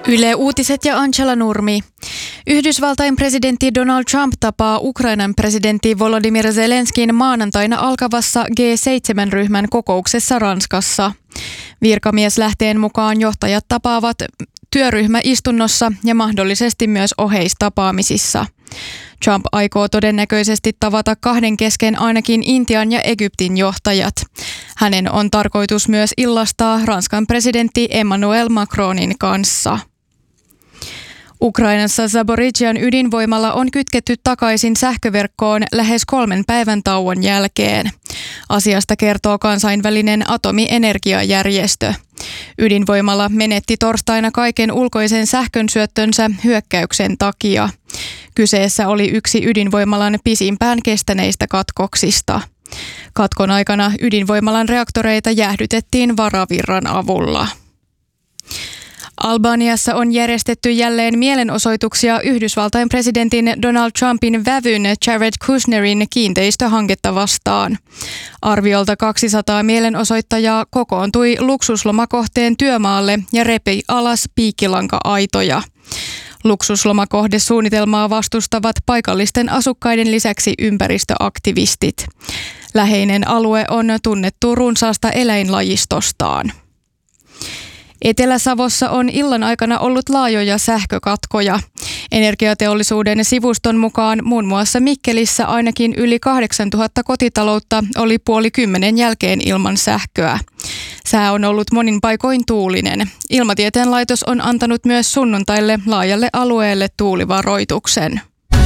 Yle Uutiset ja Angela Nurmi. Yhdysvaltain presidentti Donald Trump tapaa Ukrainan presidentti Volodymyr Zelenskin maanantaina alkavassa G7-ryhmän kokouksessa Ranskassa. Virkamieslähteen mukaan johtajat tapaavat työryhmäistunnossa ja mahdollisesti myös oheistapaamisissa. Trump aikoo todennäköisesti tavata kahden kesken ainakin Intian ja Egyptin johtajat. Hänen on tarkoitus myös illastaa Ranskan presidentti Emmanuel Macronin kanssa. Ukrainassa Zaporizhian ydinvoimala on kytketty takaisin sähköverkkoon lähes 3 päivän tauon jälkeen. Asiasta kertoo kansainvälinen atomienergiajärjestö. Ydinvoimala menetti torstaina kaiken ulkoisen sähkönsyöttönsä hyökkäyksen takia. Kyseessä oli yksi ydinvoimalan pisimpään kestäneistä katkoksista. Katkon aikana ydinvoimalan reaktoreita jäähdytettiin varavirran avulla. Albaniassa on järjestetty jälleen mielenosoituksia Yhdysvaltain presidentin Donald Trumpin vävyn Jared Kushnerin kiinteistöhanketta vastaan. Arviolta 200 mielenosoittajaa kokoontui luksuslomakohteen työmaalle ja repi alas piikkilanka-aitoja. Luksuslomakohdesuunnitelmaa vastustavat paikallisten asukkaiden lisäksi ympäristöaktivistit. Läheinen alue on tunnettu runsaasta eläinlajistostaan. Etelä-Savossa on illan aikana ollut laajoja sähkökatkoja. Energiateollisuuden sivuston mukaan muun muassa Mikkelissä ainakin yli 8000 kotitaloutta oli 9:30 jälkeen ilman sähköä. Sää on ollut monin paikoin tuulinen. Ilmatieteen laitos on antanut myös sunnuntaille laajalle alueelle tuulivaroituksen.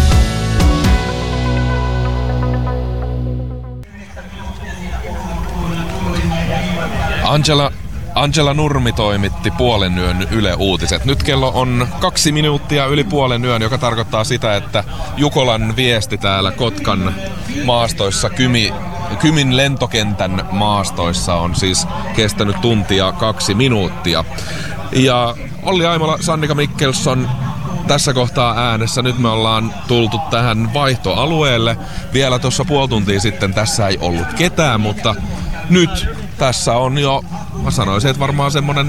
Angela Nurmi toimitti puolen yön Yle Uutiset. Nyt kello on 2 minuuttia yli puolen yön, joka tarkoittaa sitä, että Jukolan viesti täällä Kotkan maastoissa, Kymin lentokentän maastoissa on siis kestänyt tuntia 2 minuuttia. Ja Olli Aimola, Sannika Mikkelsson tässä kohtaa äänessä. Nyt me ollaan tultu tähän vaihtoalueelle. Vielä tuossa puoli tuntia sitten tässä ei ollut ketään, mutta nyt tässä on jo, mä sanoisin, että varmaan semmoinen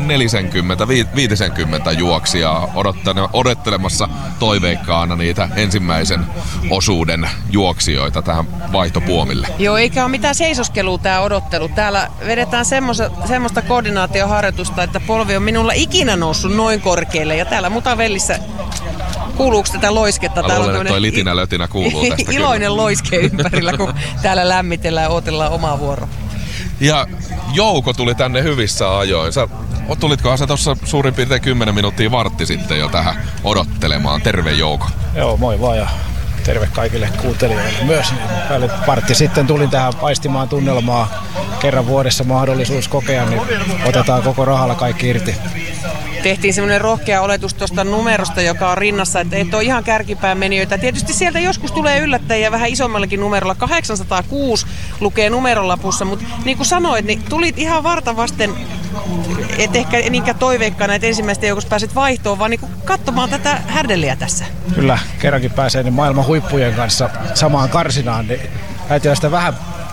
40-50 juoksijaa odottelemassa toiveikkaana niitä ensimmäisen osuuden juoksijoita tähän vaihtopuomille. Joo, eikä ole mitään seisoskelua tää odottelu. Täällä vedetään semmoista koordinaatioharjoitusta, että polvi on minulla ikinä noussut noin korkealle. Ja täällä Mutavellissä, kuuluuko tätä loisketta? Mä luulen, että toi litinä-lötinä kuuluu tästä. Iloinen loiske ympärillä, kun täällä lämmitellään ja odotellaan omaa vuoroa. Ja Jouko tuli tänne hyvissä ajoin. Tulitkohan sä tuossa suurin piirtein 10 minuuttia vartti sitten jo tähän odottelemaan. Terve Jouko. Joo, moi vaan ja terve kaikille kuuntelijoille myös. Vartti sitten tulin tähän paistimaan tunnelmaa. Kerran vuodessa mahdollisuus kokea, niin otetaan koko rahalla kaikki irti. Tehtiin semmoinen rohkea oletus tuosta numerosta, joka on rinnassa, että et ole ihan kärkipään menijöitä. Tietysti sieltä joskus tulee yllättäjiä vähän isommallakin numerolla. 806 lukee numerolapussa, mutta niin kuin sanoit, niin tulit ihan varta vasten, et ehkä niinkään toiveikkaana, että ensimmäistä joukossa pääset vaihtoon, vaan niin kuin katsomaan tätä härdelliä tässä. Kyllä, kerrankin pääsee niin maailman huippujen kanssa samaan karsinaan, niin täytyy sitä vähän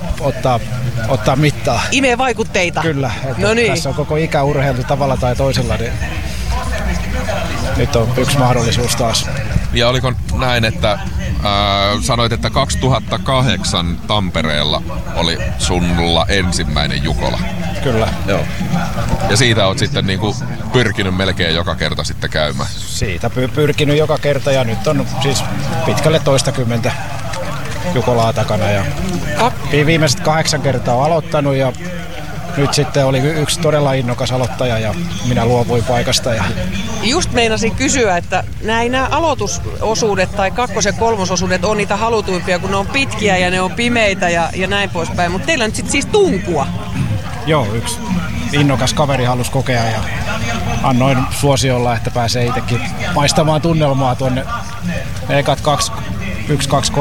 ottaa mittaa. Imee vaikutteita. Kyllä, no niin. Tässä on koko ikä urheiltu tavalla tai toisella, niin nyt on yksi mahdollisuus taas. Ja oliko näin, että sanoit, että 2008 Tampereella oli sulla ensimmäinen Jukola? Kyllä. Joo. Ja siitä oot sitten niinku pyrkinyt melkein joka kerta sitten käymään? Siitä pyrkinyt joka kerta ja nyt on siis pitkälle 20 Jukolaa takana ja viimeiset 8 kertaa on aloittanut ja nyt sitten oli yksi todella innokas aloittaja ja minä luovuin paikasta. Just meinasin kysyä, että nämä aloitusosuudet tai 2- ja 3-osuudet on niitä halutuimpia, kun ne on pitkiä ja ne on pimeitä ja näin poispäin, mutta teillä on nyt siis tunkua. Joo, yksi innokas kaveri halusi kokea ja annoin suosiolla, että pääsee itsekin maistamaan tunnelmaa tuonne ekat 1, 2, 3